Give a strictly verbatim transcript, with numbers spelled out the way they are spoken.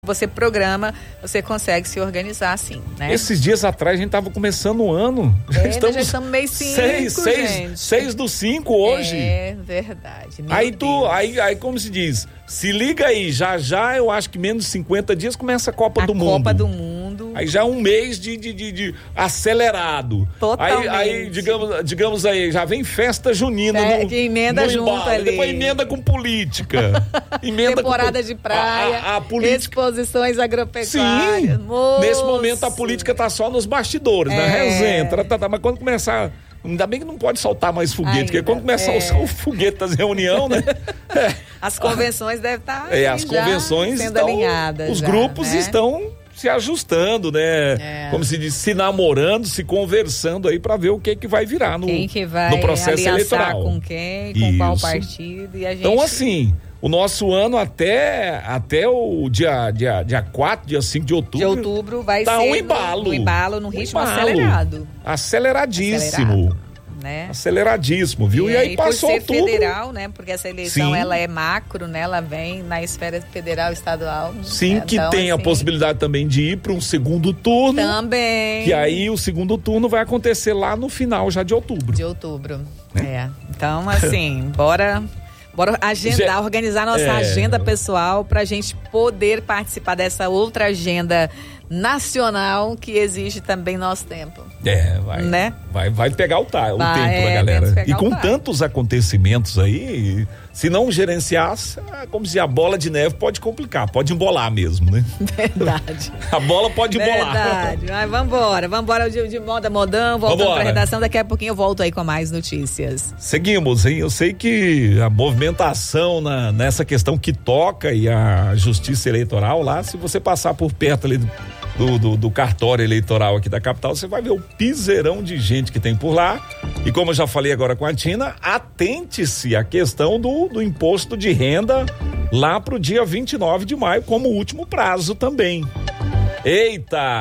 Você programa, você consegue se organizar assim, né? Esses dias atrás a gente tava começando o ano. É, estamos, já estamos mês cinco, seis, seis, gente. seis do cinco hoje. É verdade. Meu Aí tu, Deus. aí, aí como se diz, se liga aí, já já eu acho que menos de cinquenta dias começa a Copa a do Mundo. Copa do Mundo. Aí já é um mês de, de, de, de acelerado. Totalmente. Aí, aí digamos, digamos aí, já vem festa junina. É, no, que emenda no junto embalo, ali. Depois emenda com política. Emenda Temporada com, de praia, a, a, a política. exposições agropecuárias. Sim, moço. Nesse momento a política tá só nos bastidores, É. na resenha. Tá, tá, tá, mas quando começar... Ainda bem que não pode soltar mais foguete, Ainda, porque quando começar é. o foguete das reuniões, né? É. As convenções devem estar É, as convenções sendo estão, alinhadas. os já, grupos né? estão se ajustando, né? É. Como se diz, se namorando, se conversando aí para ver o que que vai virar no, Quem que vai no processo aliançar eleitoral. com quem, com qual Isso. partido e a gente... Então, assim, o nosso ano até, até o dia, dia, dia quatro, dia cinco de outubro. de outubro vai tá ser um embalo. no, no embalo, no Um ritmo embalo. acelerado. Aceleradíssimo. Acelerado. Né? Aceleradíssimo, viu? E, E, aí aí, passou por ser tudo. federal, né? Porque essa eleição Sim. ela é macro, né? Ela vem na esfera federal, estadual. Sim, né? que Então, tem a assim, possibilidade também de ir para um segundo turno. também. Que aí o segundo turno vai acontecer lá no final já de outubro. De outubro. É. Então, assim, bora. Bora agendar, Já- organizar nossa é. agenda pessoal pra gente poder participar dessa outra agenda nacional que exige também nosso tempo. É, vai. Né? Vai, vai pegar o, ta, o Vai, tempo é, da galera. temos que pegar E com o time. tantos acontecimentos aí, se não gerenciar, como se a bola de neve pode complicar, pode embolar mesmo, né? Verdade. A bola pode embolar. Verdade. Mas vambora, vambora de, de moda modão, voltando Vambora. pra redação. Daqui a pouquinho eu volto aí com mais notícias. Seguimos, hein? Eu sei que a movimentação na, nessa questão que toca e a justiça eleitoral lá, se você passar por perto ali do, do, do, do cartório eleitoral aqui da capital, você vai ver o piseirão de gente que tem por lá. E como eu já falei agora com a Tina, atente-se à questão do, do imposto de renda lá pro dia vinte e nove de maio, como último prazo também. Eita!